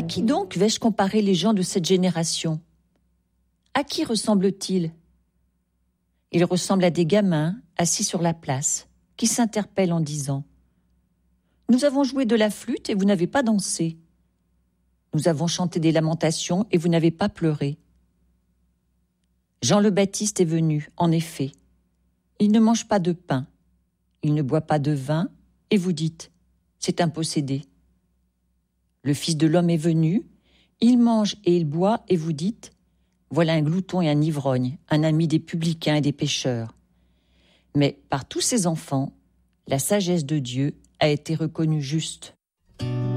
qui donc vais-je comparer les gens de cette génération ? À qui ressemblent-ils ? Ils ressemblent à des gamins assis sur la place, qui s'interpellent en disant « Nous avons joué de la flûte et vous n'avez pas dansé. Nous avons chanté des lamentations et vous n'avez pas pleuré. » Jean le Baptiste est venu, en effet. Il ne mange pas de pain, il ne boit pas de vin, et vous dites « C'est un possédé. » Le Fils de l'homme est venu, il mange et il boit, et vous dites « Voilà un glouton et un ivrogne, un ami des publicains et des pécheurs. » Mais par tous ses enfants, la sagesse de Dieu a été reconnue juste.